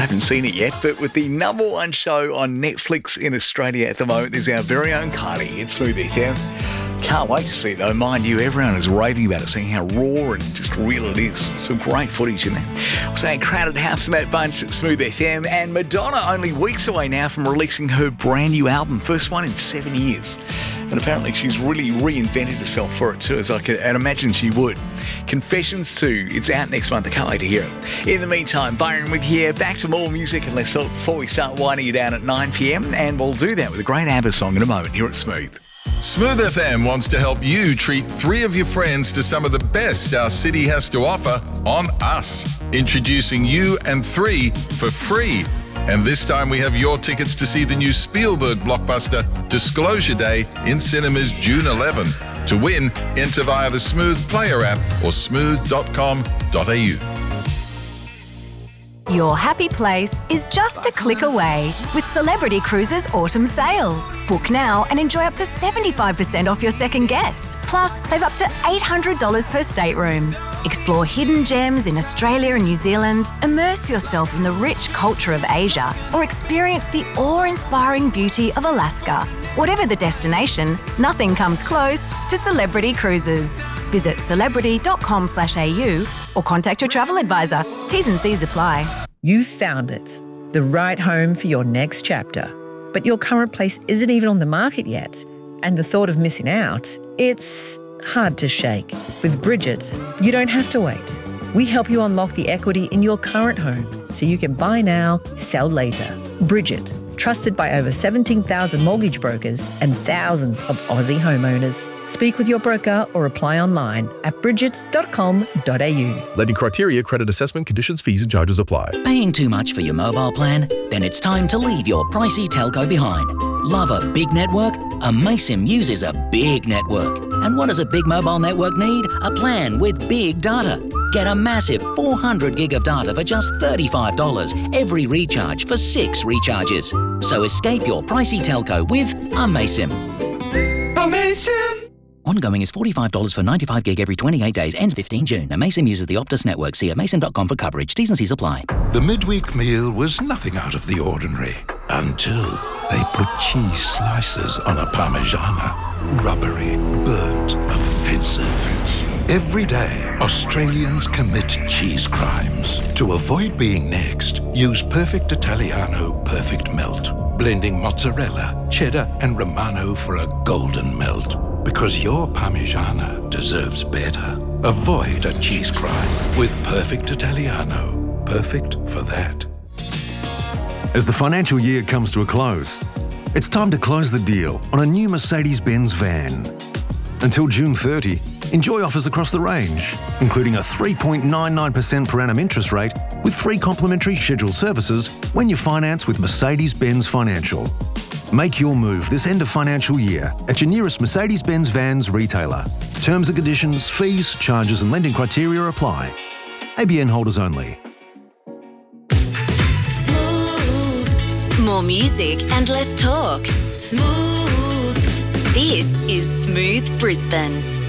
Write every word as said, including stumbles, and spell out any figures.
I haven't seen it yet, but with the number one show on Netflix in Australia at the moment, there's our very own Kylie. It's Smooth F M. Can't wait to see it though. Mind you, everyone is raving about it, seeing how raw and just real it is. Some great footage in there. We're saying Crowded House in that bunch at Smooth F M, and Madonna only weeks away now from releasing her brand new album, first one in seven years. And apparently she's really reinvented herself for it too, as I can imagine she would. Confessions two, it's out next month. I can't wait to hear it. In the meantime, Byron with you here. Back to more music and less talk before we start winding you down at nine p.m. And we'll do that with a great ABBA song in a moment here at Smooth. Smooth F M wants to help you treat three of your friends to some of the best our city has to offer on us. Introducing you and three for free. And this time we have your tickets to see the new Spielberg blockbuster Disclosure Day in cinemas June eleventh. To win, enter via the Smooth Player app or smooth dot com dot a u. Your happy place is just a click away with Celebrity Cruises Autumn Sale. Book now and enjoy up to seventy-five percent off your second guest. Plus, save up to eight hundred dollars per stateroom. Explore hidden gems in Australia and New Zealand, immerse yourself in the rich culture of Asia, or experience the awe-inspiring beauty of Alaska. Whatever the destination, nothing comes close to Celebrity Cruises. Visit celebrity dot com slash a u or contact your travel advisor. T's and C's apply. You've found it, the right home for your next chapter. But your current place isn't even on the market yet. And the thought of missing out, it's hard to shake. With Bridget, you don't have to wait. We help you unlock the equity in your current home so you can buy now, sell later. Bridget, trusted by over seventeen thousand mortgage brokers and thousands of Aussie homeowners. Speak with your broker or apply online at bridget dot com dot a u. Lending criteria, credit assessment, conditions, fees and charges apply. Paying too much for your mobile plan? Then it's time to leave your pricey telco behind. Love a big network? Amaysim uses a big network. And what does a big mobile network need? A plan with big data. Get a massive four hundred gig of data for just thirty-five dollars every recharge for six recharges. So escape your pricey telco with Amaysim. Amaysim! Ongoing is forty-five dollars for ninety-five gig every twenty-eight days. Ends fifteenth of June. Amaysim uses the Optus network. See amaysim dot com for coverage. T's and C's apply. The midweek meal was nothing out of the ordinary until they put cheese slices on a Parmigiana. Rubbery, burnt, offensive. Every day, Australians commit cheese crimes. To avoid being next, use Perfect Italiano Perfect Melt. Blending mozzarella, cheddar and Romano for a golden melt. Because your Parmigiana deserves better. Avoid a cheese crime with Perfect Italiano. Perfect for that. As the financial year comes to a close, it's time to close the deal on a new Mercedes-Benz van. Until June thirtieth, enjoy offers across the range, including a three point nine nine percent per annum interest rate with three complimentary scheduled services when you finance with Mercedes-Benz Financial. Make your move this end of financial year at your nearest Mercedes-Benz Vans retailer. Terms and conditions, fees, charges and lending criteria apply. A B N holders only. Smooth. More music and less talk. Smooth. This is Smooth Brisbane.